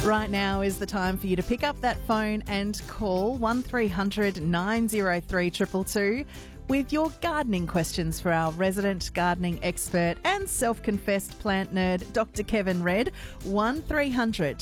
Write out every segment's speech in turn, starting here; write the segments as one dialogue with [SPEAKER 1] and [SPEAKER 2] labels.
[SPEAKER 1] Right now is the time for you to pick up that phone and call 1300 903 222 with your gardening questions for our resident gardening expert and self-confessed plant nerd, Dr. Kevin Red. 1300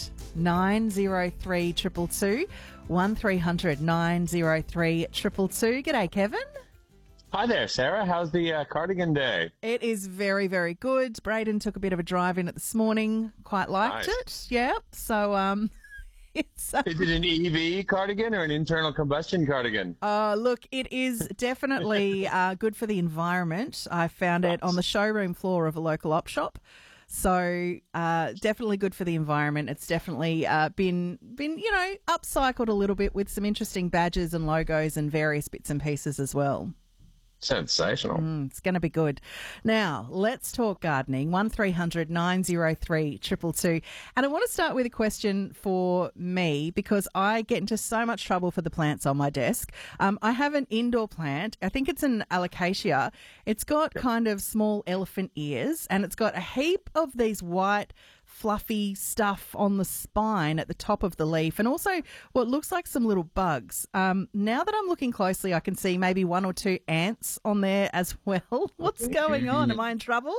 [SPEAKER 1] 903 222 1300 903 222. G'day, Kevin.
[SPEAKER 2] Hi there, Sarah. How's the cardigan day?
[SPEAKER 1] It is very, very good. Braden took a bit of a drive in it this morning. Quite liked it. Yeah. So, it's...
[SPEAKER 2] Is it an EV cardigan or an internal combustion cardigan?
[SPEAKER 1] Look, it is definitely good for the environment. I found it on the showroom floor of a local op shop. So definitely good for the environment. It's definitely been upcycled a little bit with some interesting badges and logos and various bits and pieces as well.
[SPEAKER 2] Sensational.
[SPEAKER 1] It's going to be good. Now, let's talk gardening. 1300 903 222. And I want to start with a question for me because I get into so much trouble for the plants on my desk. I have an indoor plant. I think it's an alocasia. It's got kind of small elephant ears and it's got a heap of these white fluffy stuff on the spine at the top of the leaf and also what looks like some little bugs. Now that I'm looking closely, I can see maybe one or two ants on there as well. What's going on? Am I in trouble?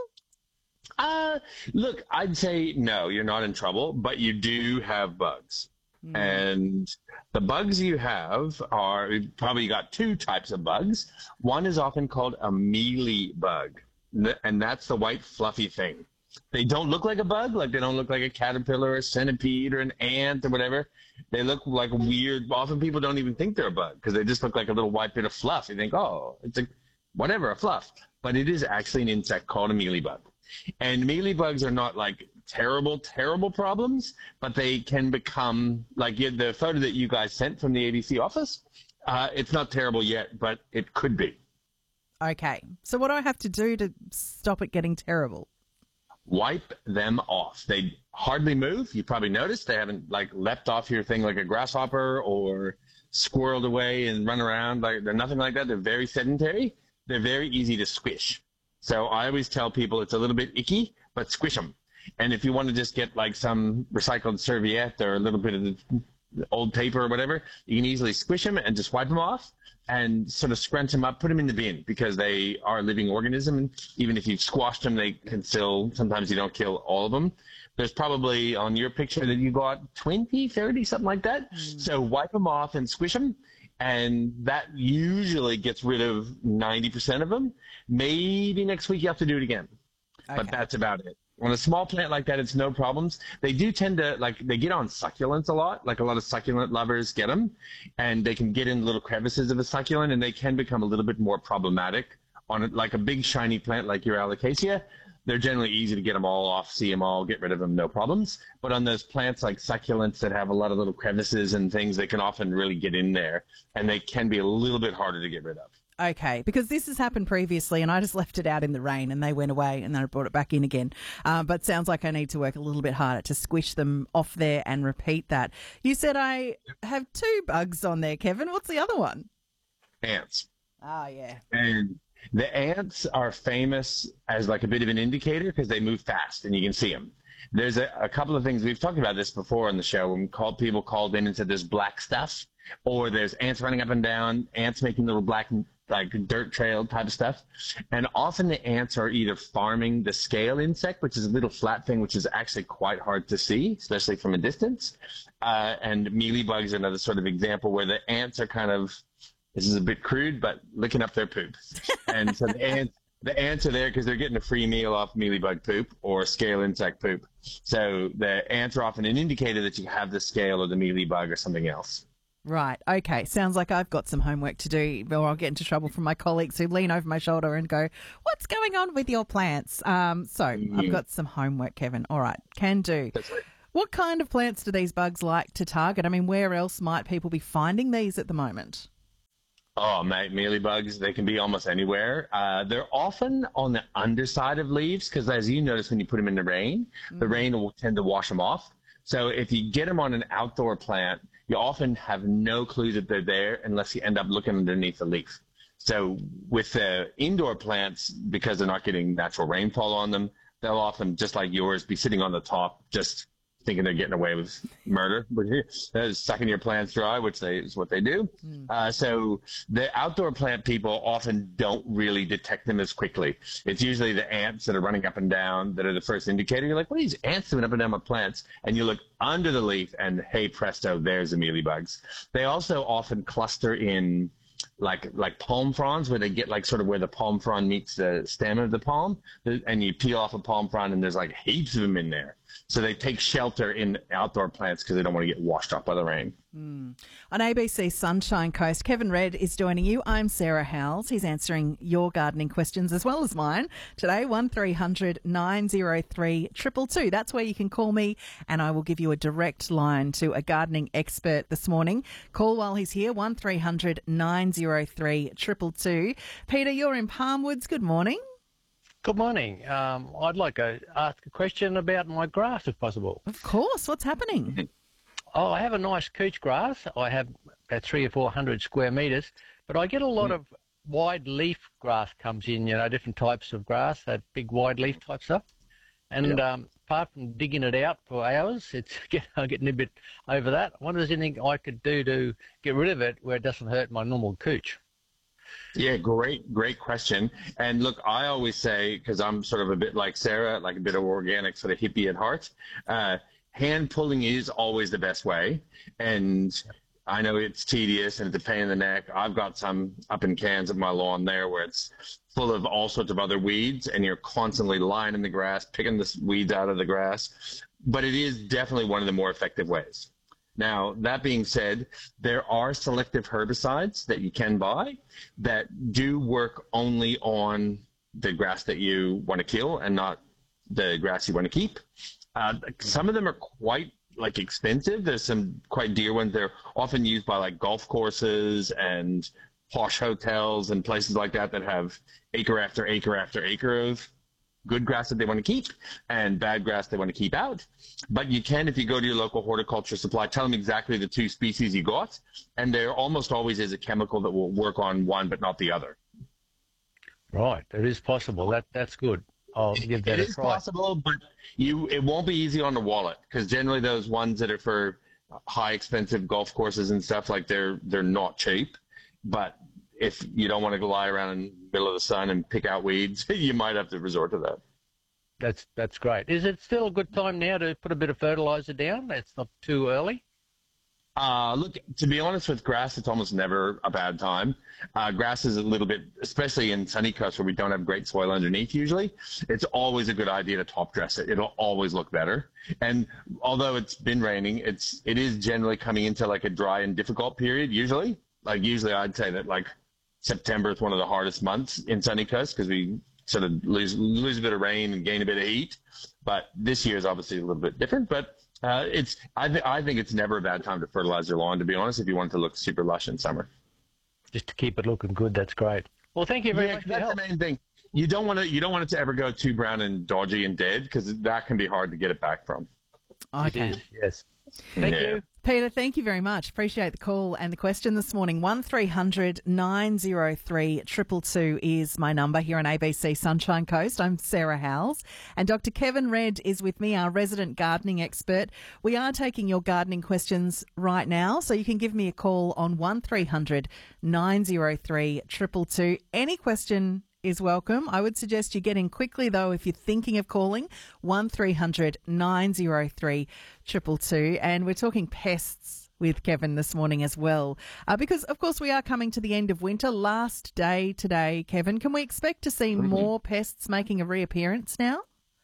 [SPEAKER 2] Look, I'd say no, you're not in trouble, but you do have bugs. And the bugs you have are probably got two types of bugs. One is often called a mealy bug, and that's the white fluffy thing. They don't look like a bug, like they don't look like a caterpillar or a centipede or an ant or whatever. They look like a weird, often people don't even think they're a bug because they just look like a little white bit of fluff. You think, oh, it's a fluff. But it is actually an insect called a mealybug. And mealybugs are not like terrible, terrible problems, but they can become, like the photo that you guys sent from the ABC office, it's not terrible yet, but it could be.
[SPEAKER 1] Okay. So what do I have to do to stop it getting terrible?
[SPEAKER 2] Wipe them off. They hardly move. You probably noticed they haven't leapt off your thing like a grasshopper or squirreled away and run around. They're nothing like that. They're very sedentary. They're very easy to squish. So I always tell people it's a little bit icky, but squish them. And if you want to just get some recycled serviette or a little bit of the old paper or whatever, you can easily squish them and just wipe them off and sort of scrunch them up, put them in the bin because they are a living organism. And even if you've squashed them, they can still, sometimes you don't kill all of them. There's probably on your picture that you got 20, 30, something like that. So wipe them off and squish them. And that usually gets rid of 90% of them. Maybe next week you have to do it again. Okay. But that's about it. On a small plant like that, it's no problems. They do tend to, they get on succulents a lot. A lot of succulent lovers get them. And they can get in little crevices of a succulent, and they can become a little bit more problematic. On a big, shiny plant like your alocasia, they're generally easy to get them all off, see them all, get rid of them, no problems. But on those plants like succulents that have a lot of little crevices and things, they can often really get in there. And they can be a little bit harder to get rid of.
[SPEAKER 1] Okay, because this has happened previously and I just left it out in the rain and they went away and then I brought it back in again. But sounds like I need to work a little bit harder to squish them off there and repeat that. You said I have two bugs on there, Kevin. What's the other one?
[SPEAKER 2] Ants.
[SPEAKER 1] Oh, yeah.
[SPEAKER 2] And the ants are famous as a bit of an indicator because they move fast and you can see them. There's a couple of things. We've talked about this before on the show when people called in and said there's black stuff or there's ants running up and down, ants making little black dirt trail type of stuff. And often the ants are either farming the scale insect, which is a little flat thing, which is actually quite hard to see, especially from a distance. And mealybugs are another sort of example where the ants are kind of, this is a bit crude, but licking up their poop. And so the ants are there because they're getting a free meal off mealybug poop or scale insect poop. So the ants are often an indicator that you have the scale or the mealybug or something else.
[SPEAKER 1] Right. Okay. Sounds like I've got some homework to do or I'll get into trouble from my colleagues who lean over my shoulder and go, what's going on with your plants? I've got some homework, Kevin. All right. Can do.
[SPEAKER 2] That's right.
[SPEAKER 1] What kind of plants do these bugs like to target? I mean, where else might people be finding these at the moment?
[SPEAKER 2] Oh, mate, mealybugs, they can be almost anywhere. They're often on the underside of leaves because as you notice when you put them in the rain will tend to wash them off. So if you get them on an outdoor plant, you often have no clue that they're there unless you end up looking underneath the leaf. So with the indoor plants, because they're not getting natural rainfall on them, they'll often, just like yours, be sitting on the top, just thinking they're getting away with murder, but they're sucking your plants dry, which is what they do. So the outdoor plant people often don't really detect them as quickly. It's usually the ants that are running up and down that are the first indicator. You're like, what are these ants doing up and down my plants? And you look under the leaf and hey, presto, there's the mealybugs. They also often cluster in like palm fronds, where they get like sort of where the palm frond meets the stem of the palm, and you peel off a palm frond and there's like heaps of them in there. So they take shelter in outdoor plants because they don't want to get washed up by the rain.
[SPEAKER 1] On ABC Sunshine Coast, Kevin Redd is joining you. I'm Sarah Howells. He's answering your gardening questions as well as mine today. 1300 903 222. That's where you can call me and I will give you a direct line to a gardening expert this morning. Call while he's here, 1300 903 222. Peter, you're in Palmwoods. Good morning.
[SPEAKER 3] Good morning. I'd like to ask a question about my grass, if possible.
[SPEAKER 1] Of course. What's happening?
[SPEAKER 3] Oh, I have a nice couch grass. I have about 300 or 400 square metres, but I get a lot of wide leaf grass comes in, different types of grass, that big wide leaf type stuff. And apart from digging it out for hours, I'm getting a bit over that. I wonder if there's anything I could do to get rid of it where it doesn't hurt my normal couch.
[SPEAKER 2] Yeah, great question. And look, I always say, because I'm sort of a bit like Sarah, like a bit of organic sort of hippie at heart, hand pulling is always the best way. And I know it's tedious and it's a pain in the neck. I've got some up in cans of my lawn there where it's full of all sorts of other weeds and you're constantly lying in the grass, picking the weeds out of the grass. But it is definitely one of the more effective ways. Now, that being said, there are selective herbicides that you can buy that do work only on the grass that you want to kill and not the grass you want to keep. Some of them are quite expensive. There's some quite dear ones. They're often used by like golf courses and posh hotels and places like that that have acre after acre after acre of good grass that they want to keep and bad grass they want to keep out. But you can, if you go to your local horticulture supply, tell them exactly the two species you got, and there almost always is a chemical that will work on one but not the other.
[SPEAKER 3] Right, it is possible. That's good. I'll give that a try.
[SPEAKER 2] It is possible, but it won't be easy on the wallet, because generally those ones that are for high expensive golf courses and stuff, like they're not cheap. But if you don't want to lie around in the middle of the sun and pick out weeds, you might have to resort to that.
[SPEAKER 3] That's great. Is it still a good time now to put a bit of fertilizer down? It's not too early?
[SPEAKER 2] Look, to be honest, with grass, it's almost never a bad time. Grass is a little bit, especially in sunny coast where we don't have great soil underneath usually, it's always a good idea to top dress it. It'll always look better. And although it's been raining, it is generally coming into like a dry and difficult period usually. Like usually I'd say that like September is one of the hardest months in sunny coast because we sort of lose a bit of rain and gain a bit of heat. But this year is obviously a little bit different. But I think it's never a bad time to fertilize your lawn, to be honest, if you want it to look super lush in summer.
[SPEAKER 3] Just to keep it looking good, that's great. Well, thank you very much for your help.
[SPEAKER 2] That's the main thing. You don't want it to ever go too brown and dodgy and dead, because that can be hard to get it back from.
[SPEAKER 1] Okay.
[SPEAKER 3] Yes. Thank you.
[SPEAKER 1] Peter, thank you very much. Appreciate the call and the question this morning. 1300 903 222 is my number here on ABC Sunshine Coast. I'm Sarah Howells, and Dr. Kevin Redd is with me, our resident gardening expert. We are taking your gardening questions right now, so you can give me a call on 1300 903 222. Any question is welcome. I would suggest you get in quickly, though, if you're thinking of calling, 1300 903 222. And we're talking pests with Kevin this morning as well, because, of course, we are coming to the end of winter. Last day today, Kevin. Can we expect to see more pests making a reappearance now?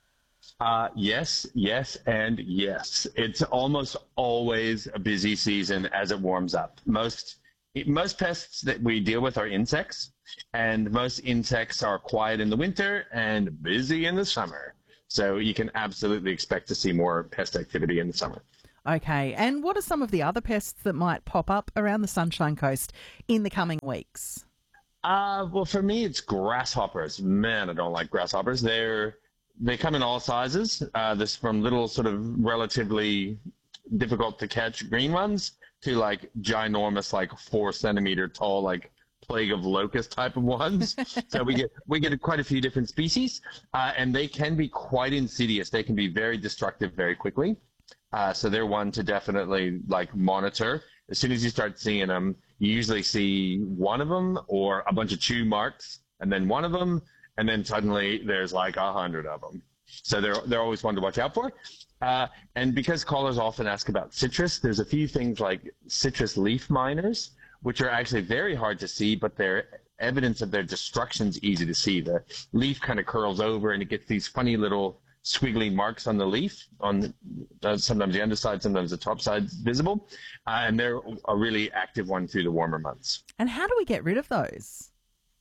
[SPEAKER 2] Yes, and yes. It's almost always a busy season as it warms up. Most pests that we deal with are insects, and most insects are quiet in the winter and busy in the summer. So you can absolutely expect to see more pest activity in the summer.
[SPEAKER 1] Okay, and what are some of the other pests that might pop up around the Sunshine Coast in the coming weeks?
[SPEAKER 2] Well, for me, it's grasshoppers. Man, I don't like grasshoppers. They come in all sizes. This from little sort of relatively difficult to catch green ones to like ginormous, like 4 centimeter tall, like plague of locust type of ones. So we get quite a few different species, and they can be quite insidious. They can be very destructive very quickly. So they're one to definitely like monitor. As soon as you start seeing them, you usually see one of them or a bunch of chew marks, and then one of them, and then suddenly there's like 100 of them. So they're always one to watch out for. And because callers often ask about citrus, there's a few things like citrus leaf miners, which are actually very hard to see, but their evidence of their destruction's easy to see. The leaf kind of curls over, and it gets these funny little squiggly marks on the leaf, on sometimes the underside, sometimes the top side visible, and they're a really active one through the warmer months.
[SPEAKER 1] And how do we get rid of those?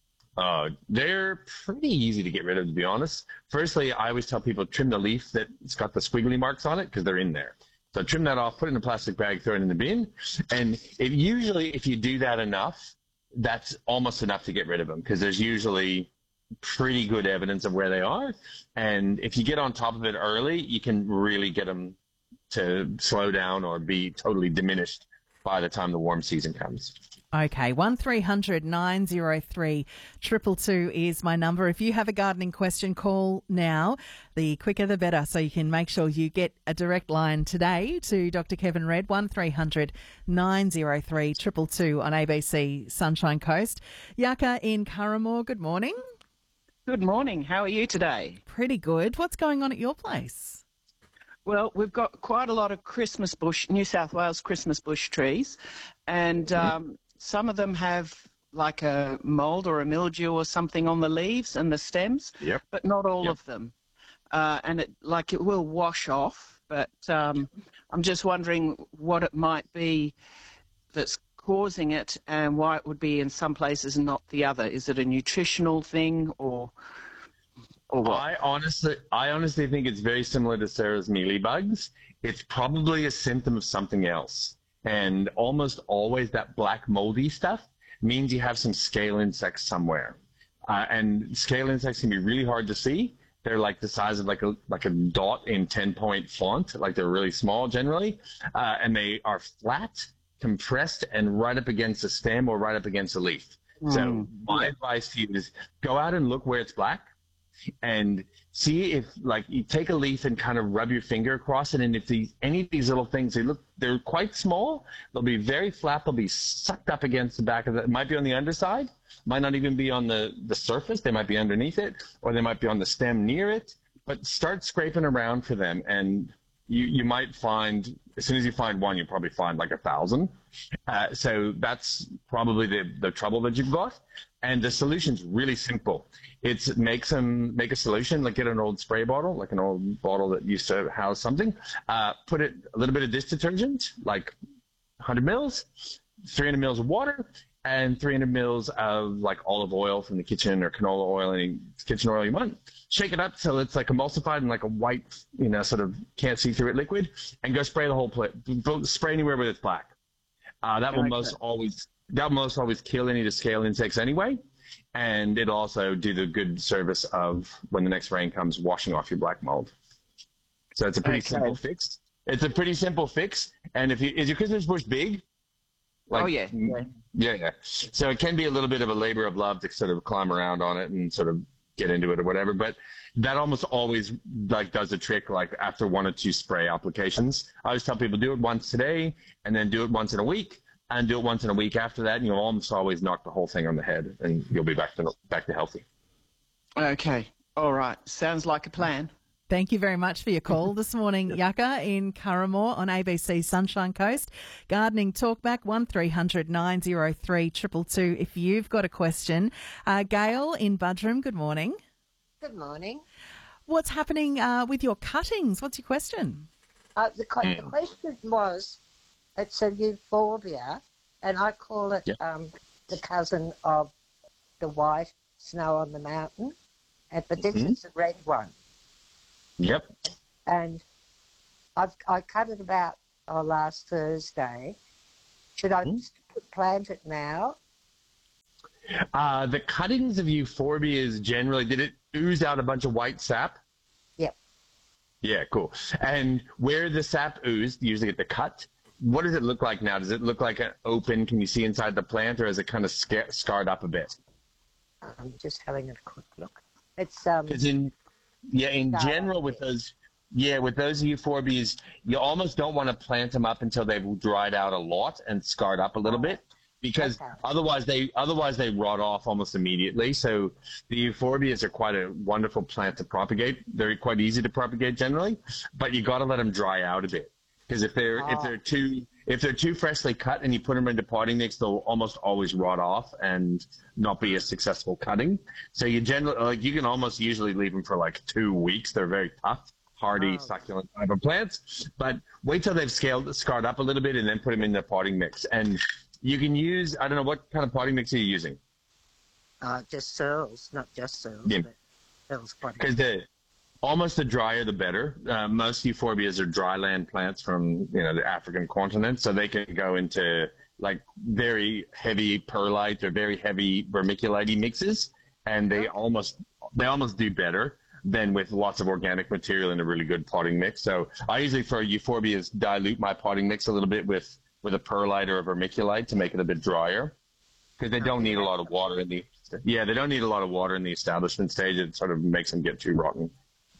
[SPEAKER 2] They're pretty easy to get rid of, to be honest. Firstly, I always tell people trim the leaf that's got the squiggly marks on it because they're in there. So trim that off, put it in a plastic bag, throw it in the bin, and it usually, if you do that enough, that's almost enough to get rid of them because there's usually pretty good evidence of where they are. And if you get on top of it early, you can really get them to slow down or be totally diminished by the time the warm season comes.
[SPEAKER 1] Okay, 1300 903 222 is my number. If you have a gardening question, call now. The quicker the better, so you can make sure you get a direct line today to Dr. Kevin Red, 1300 903 222 on ABC Sunshine Coast. Yaka in Curramore, good morning.
[SPEAKER 4] Good morning. How are you today?
[SPEAKER 1] Pretty good. What's going on at your place?
[SPEAKER 4] Well, we've got quite a lot of Christmas bush, New South Wales Christmas bush trees, and some of them have like a mould or a mildew or something on the leaves and the stems, but not all of them. And it will wash off, but I'm just wondering what it might be that's causing it and why it would be in some places and not the other. Is it a nutritional thing or what?
[SPEAKER 2] I honestly think it's very similar to Sarah's mealybugs. It's probably a symptom of something else. And almost always that black moldy stuff means you have some scale insects somewhere. And scale insects can be really hard to see. They're like the size of like a dot in 10-point font, like they're really small generally. And they are flat, compressed, and right up against a stem or right up against a leaf. So my advice to you is go out and look where it's black and see if, like, you take a leaf and kind of rub your finger across it, and if any of these little things, they're quite small, they'll be very flat, they'll be sucked up against the back of it might be on the underside, might not even be on the surface, they might be underneath it, or they might be on the stem near it, but start scraping around for them, and you might find, as soon as you find one, you'll probably find like 1,000. So that's probably the trouble that you've got. And the solution's really simple. It's make a solution, like get an old spray bottle, like an old bottle that used to house something. Put a little bit of dish detergent, like 100 mils, 300 mils of water, and 300 mils of like olive oil from the kitchen or canola oil, any kitchen oil you want. Shake it up till it's like emulsified and like a white, sort of can't see through it liquid, and go spray the whole place. Spray anywhere where it's black. That will most always kill any of the scale insects anyway, and it'll also do the good service of, when the next rain comes, washing off your black mold. So it's a pretty simple fix. It's a pretty simple fix. And is your Christmas bush big? Like,
[SPEAKER 4] oh, yeah.
[SPEAKER 2] Yeah. So it can be a little bit of a labor of love to sort of climb around on it and sort of get into it or whatever, but that almost always like does the trick, like after 1 or 2 spray applications. I always tell people do it once today and then do it once in a week and do it once in a week after that, and you'll almost always knock the whole thing on the head and you'll be back to healthy.
[SPEAKER 4] Okay. All right. Sounds like a plan.
[SPEAKER 1] Thank you very much for your call this morning, Yaka in Curramore on ABC Sunshine Coast. Gardening Talkback, 1300 903 222 if you've got a question. Gail in Budrum, good morning.
[SPEAKER 5] Good morning.
[SPEAKER 1] What's happening with your cuttings? What's your question?
[SPEAKER 5] The question was, it's a euphorbia, and I call it the cousin of the white snow on the mountain, but this is the red one.
[SPEAKER 2] Yep.
[SPEAKER 5] And I cut it about last Thursday. Should I plant it now?
[SPEAKER 2] The cuttings of euphorbias generally, did it ooze out a bunch of white sap?
[SPEAKER 5] Yep.
[SPEAKER 2] Yeah, cool. And where the sap oozed, usually at the cut, what does it look like now? Does it look like an open, can you see inside the plant, or is it kind of scarred up a bit?
[SPEAKER 5] I'm just having a quick look. It's
[SPEAKER 2] in general with those Yeah, with those euphorbias, you almost don't want to plant them up until they've dried out a lot and scarred up a little bit, because otherwise they rot off almost immediately. So the euphorbias are quite a wonderful plant to propagate. They're quite easy to propagate generally, but you got to let them dry out a bit, because if they're too freshly cut and you put them into potting mix, they'll almost always rot off and not be a successful cutting. So you can almost usually leave them for like 2 weeks. They're very tough, hardy, succulent type of plants. But wait till they've scarred up a little bit and then put them in the potting mix. And you can use, I don't know, what kind of potting mix are you using?
[SPEAKER 5] Just Searles, not just Searles,
[SPEAKER 2] Yeah.
[SPEAKER 5] but Searles potting.
[SPEAKER 2] Because almost the drier the better. Most euphorbias are dryland plants from the African continent, so they can go into like very heavy perlite or very heavy vermiculite mixes, and they almost do better than with lots of organic material in a really good potting mix. So I usually for euphorbias dilute my potting mix a little bit with a perlite or a vermiculite to make it a bit drier, because they don't need a lot of water in the establishment stage. It sort of makes them get too rotten.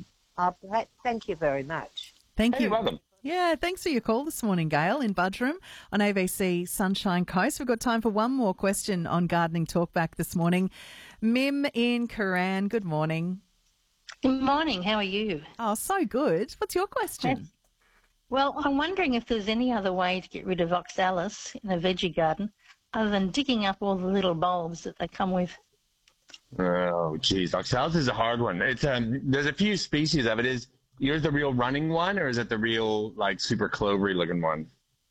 [SPEAKER 5] Thank you very much.
[SPEAKER 1] Thank you.
[SPEAKER 2] You're welcome.
[SPEAKER 1] Yeah, thanks for your call this morning, Gail, in Budrum on AVC Sunshine Coast. We've got time for one more question on Gardening Talkback this morning. Mim in Coran, good morning.
[SPEAKER 6] Good morning. How are you?
[SPEAKER 1] Oh, so good. What's your question?
[SPEAKER 6] Well, I'm wondering if there's any other way to get rid of oxalis in a veggie garden other than digging up all the little bulbs that they come with.
[SPEAKER 2] Oh, geez. Oxalis is a hard one. It's there's a few species of it. Is yours the real running one, or is it the real, like, super clovery looking one?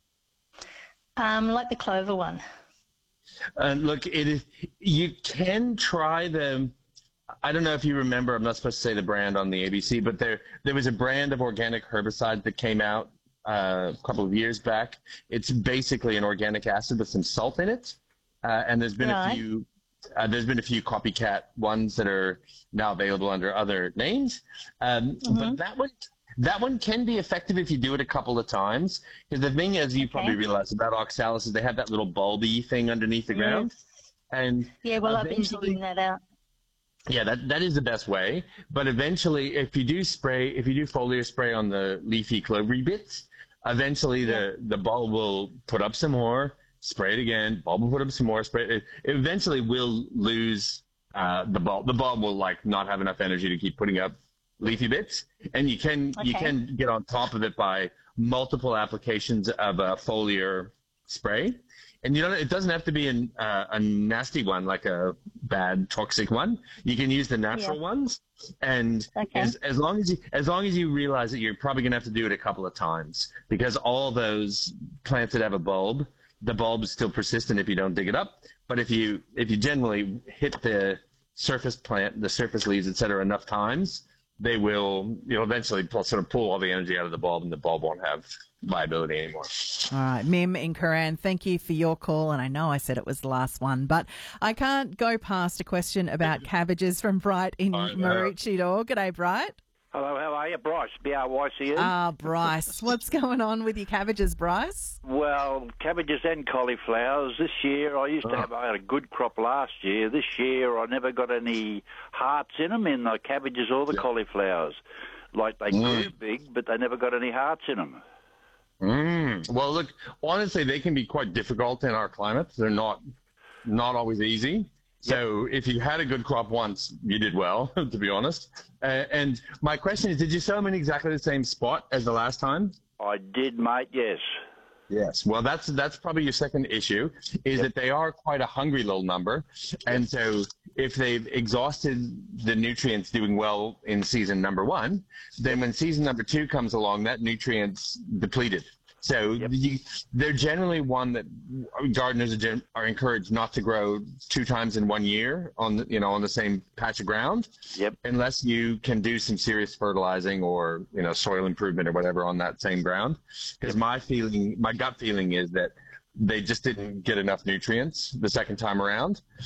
[SPEAKER 6] Like the clover one.
[SPEAKER 2] Look, you can try I don't know if you remember, I'm not supposed to say the brand on the ABC, but there was a brand of organic herbicide that came out a couple of years back. It's basically an organic acid with some salt in it. And there's been a few copycat ones that are now available under other names. But that one can be effective if you do it a couple of times. Because the thing, as you probably realize about oxalis, is they have that little bulby thing underneath the ground. And
[SPEAKER 6] yeah, well, I've been digging that out.
[SPEAKER 2] Yeah, that is the best way. But eventually, if you do foliar spray on the leafy clovery bits, eventually the bulb will put up some more. Spray it again. Bulb will put up some more. Spray it. It eventually will lose the bulb. The bulb will not have enough energy to keep putting up leafy bits, and you can get on top of it by multiple applications of a foliar spray. And it doesn't have to be a nasty one, like a bad toxic one. You can use the natural ones, and as long as you realize that you're probably going to have to do it a couple of times, because all those plants that have a bulb, the bulb is still persistent if you don't dig it up. But if you generally hit the surface plant, the surface leaves, etc., enough times, you'll eventually sort of pull all the energy out of the bulb, and the bulb won't have viability anymore.
[SPEAKER 1] All right, Mim in Coran, thank you for your call. And I know I said it was the last one, but I can't go past a question about cabbages from Bright in Maroochydore. G'day, Bright.
[SPEAKER 7] Hello, how are you? Bryce, B-R-Y-C-E.
[SPEAKER 1] Bryce. What's going on with your cabbages, Bryce?
[SPEAKER 7] Well, cabbages and cauliflowers. This year, I had a good crop last year. This year, I never got any hearts in them, in the cabbages or the cauliflowers. Like, they grew big, but they never got any hearts in them.
[SPEAKER 2] Well, look, honestly, they can be quite difficult in our climate. They're not always easy. So if you had a good crop once, you did well, to be honest. And my question is, did you sow them in exactly the same spot as the last time?
[SPEAKER 7] I did, mate, yes.
[SPEAKER 2] Yes. Well, that's probably your second issue, is that they are quite a hungry little number. And so if they've exhausted the nutrients doing well in season number one, then when season number two comes along, that nutrient's depleted. So they're generally one that gardeners are encouraged not to grow 2 times in 1 year on the same patch of ground, unless you can do some serious fertilizing or soil improvement or whatever on that same ground. Because my gut feeling is that they just didn't get enough nutrients the second time around.